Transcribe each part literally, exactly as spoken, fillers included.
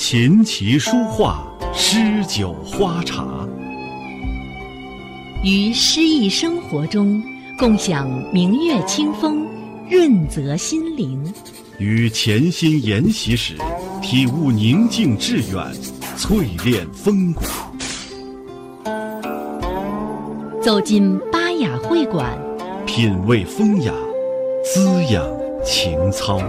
琴棋书画、诗酒花茶， 于诗意生活中共享明月清风，润泽心灵； 于潜心研习时体悟宁静致远，淬炼风骨。 走进巴雅会馆， 品味风雅，滋养情操。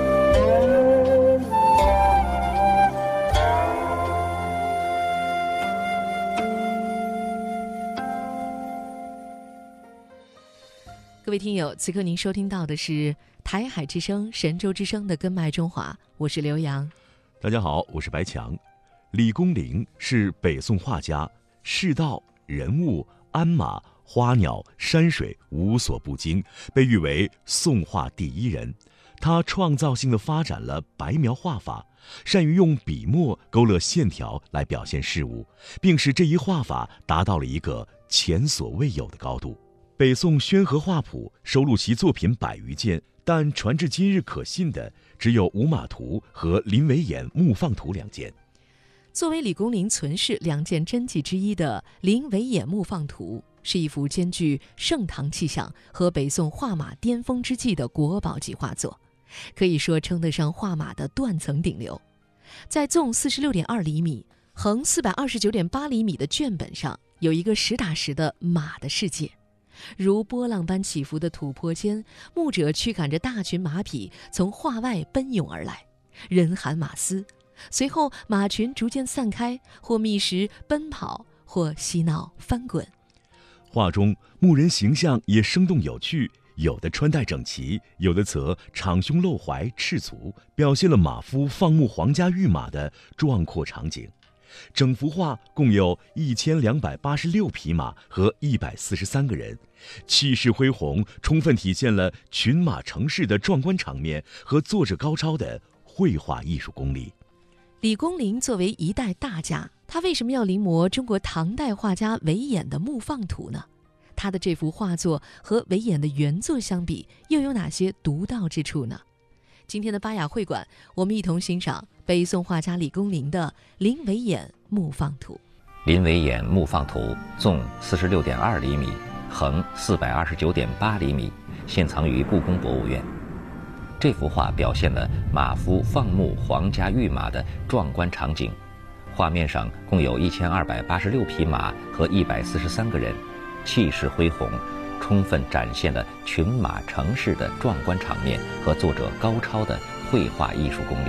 各位听友，此刻您收听到的是台海之声、神州之声的根脉中华，我是刘洋。 大家好，我是白强。李公麟是北宋画家，世道、人物、鞍马、花鸟、山水无所不精，被誉为宋画第一人。他创造性地发展了白描画法，善于用笔墨勾勒线条来表现事物，并使这一画法达到了一个前所未有的高度。北宋宣和画谱收录其作品百余件，但传至今日可信的只有《五马图》和《临尾眼木放图》两件。 作为李公麟存世两件真迹之一的《临尾眼木放图》，是一幅兼具盛唐气象和北宋画马巅峰之际的国宝级画作，可以说称得上画马的断层顶流。在纵四十六点二厘米、横四百二十九点八厘米的卷本上，有一个实打实的马的世界。如波浪般起伏的土坡间，牧者驱赶着大群马匹从画外奔涌而来，人喊马嘶，随后马群逐渐散开，或觅食奔跑，或嬉闹翻滚。 画中牧人形象也生动有趣，有的穿戴整齐，有的则敞胸露怀赤足，表现了马夫放牧皇家御马的壮阔场景。整幅画共有一千两百八十六匹马和一百四十三个人，气势恢宏，充分体现了群马成市的壮观场面和作者高超的绘画艺术功力。 李公麟作为一代大家，他为什么要临摹中国唐代画家韦衍的《木放图》呢？他的这幅画作和韦衍的原作相比，又有哪些独到之处呢？今天的巴雅会馆，我们一同欣赏北宋画家李公麟的《临尾眼木放图》。 《临尾眼木放图》纵四十六点二厘米，横四百二十九点八厘米，现藏于故宫博物院。这幅画表现了马夫放牧皇家御马的壮观场景。画面上共有一千二百八十六匹马和一百四十三个人，气势恢宏，充分展现了群马成市的壮观场面和作者高超的绘画艺术功力。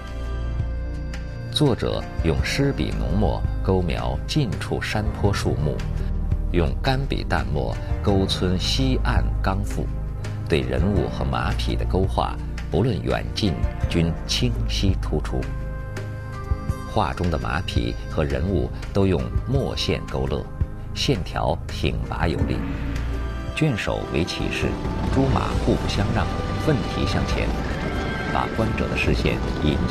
作者用湿笔浓墨勾描近处山坡树木，用干笔淡墨勾皴西岸冈阜，对人物和马匹的勾画不论远近均清晰突出。画中的马匹和人物都用墨线勾勒，线条挺拔有力。卷首为起势，诸马互不相让，奋蹄向前，把观者的视线引